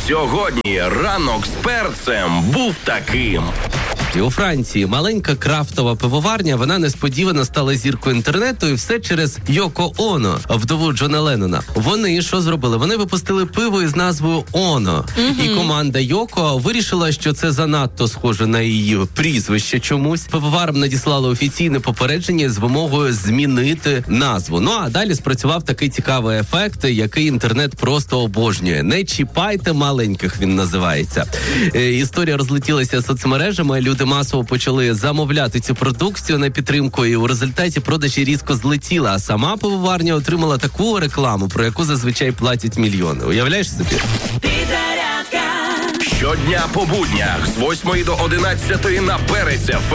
Сьогодні ранок з перцем був таким. У Франції маленька крафтова пивоварня, вона несподівано стала зіркою інтернету, і все через Йоко Оно, вдову Джона Леннона. Вони що зробили? Вони випустили пиво із назвою Оно. І команда Йоко вирішила, що це занадто схоже на її прізвище чомусь. Пивоварам надіслали офіційне попередження з вимогою змінити назву. Ну а далі спрацював такий цікавий ефект, який інтернет просто обожнює. Не чіпайте маленьких, він називається. Історія розлетілася соцмережами, люди масово почали замовляти цю продукцію на підтримку, і у результаті продажі різко злетіли, а сама пивоварня отримала таку рекламу, про яку зазвичай платять мільйони. Уявляєш собі? Щодня по буднях з 8 до 11 на Перець ФМ.